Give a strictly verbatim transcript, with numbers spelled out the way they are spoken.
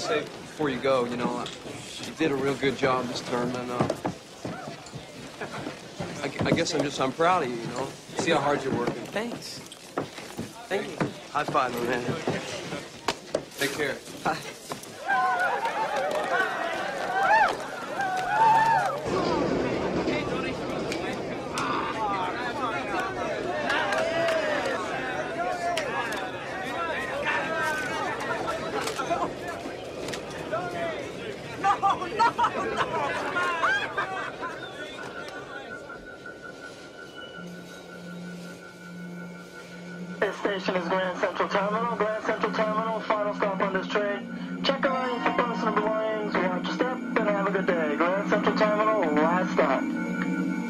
say before you go, you know, you did a real good job this term, and uh, I, I guess I'm just, I'm proud of you, you know. See how hard you're working. Thanks. Thank you. High five, my man. Take care. Bye. This station is Grand Central Terminal. Grand Central Terminal, final stop on this train. Check your lane for personal belongings, watch your step, and have a good day. Grand Central Terminal.